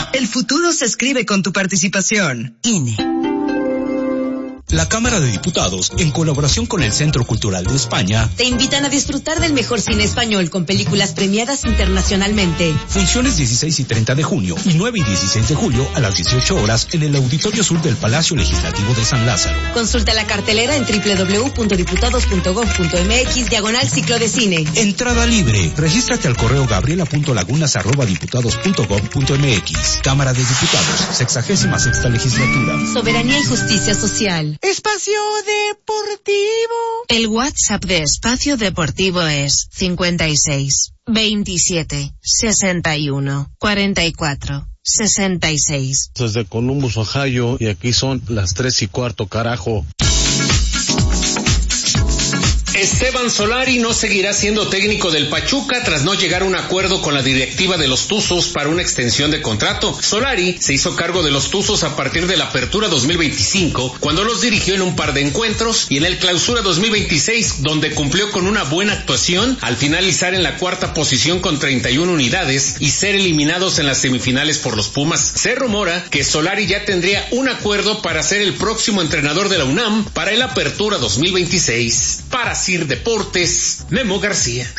El futuro se escribe con tu participación. INE. La Cámara de Diputados, en colaboración con el Centro Cultural de España, te invitan a disfrutar del mejor cine español con películas premiadas internacionalmente. Funciones 16 y 30 de junio y 9 y 16 de julio a las 18 horas en el Auditorio Sur del Palacio Legislativo de San Lázaro. Consulta la cartelera en www.diputados.gov.mx/ciclo de cine. Entrada libre. Regístrate al correo gabriela.lagunas@diputados.gov.mx. Cámara de Diputados, 66ª legislatura. Soberanía y justicia social. Espacio Deportivo. El WhatsApp de Espacio Deportivo es 56 27 61 44 66. Desde Columbus, Ohio, y aquí son las 3:15, carajo. Esteban Solari no seguirá siendo técnico del Pachuca tras no llegar a un acuerdo con la directiva de los Tuzos para una extensión de contrato. Solari se hizo cargo de los Tuzos a partir de la Apertura 2025, cuando los dirigió en un par de encuentros, y en el Clausura 2026, donde cumplió con una buena actuación al finalizar en la 4ª posición con 31 unidades y ser eliminados en las semifinales por los Pumas. Se rumora que Solari ya tendría un acuerdo para ser el próximo entrenador de la UNAM para el Apertura 2026. Para Sir Deportes, Memo García.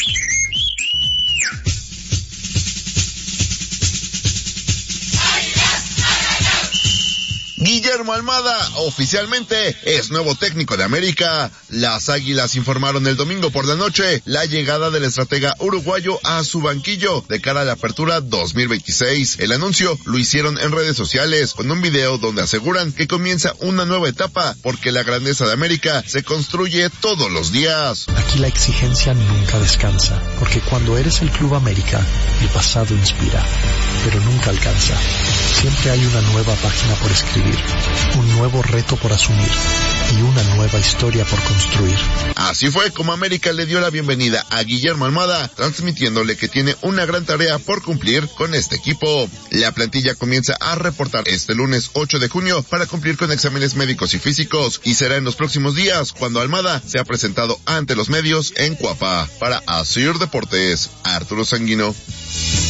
Guillermo Almada oficialmente es nuevo técnico de América. Las Águilas informaron el domingo por la noche la llegada del estratega uruguayo a su banquillo de cara a la Apertura 2026. El anuncio lo hicieron en redes sociales con un video donde aseguran que comienza una nueva etapa porque la grandeza de América se construye todos los días. Aquí la exigencia nunca descansa, porque cuando eres el Club América, el pasado inspira, pero nunca alcanza. Siempre hay una nueva página por escribir, un nuevo reto por asumir y una nueva historia por construir. Así fue como América le dio la bienvenida a Guillermo Almada, transmitiéndole que tiene una gran tarea por cumplir con este equipo. La plantilla comienza a reportar este lunes 8 de junio para cumplir con exámenes médicos y físicos, y será en los próximos días cuando Almada sea presentado ante los medios en Cuapa. Para Asir Deportes, Arturo Sanguino.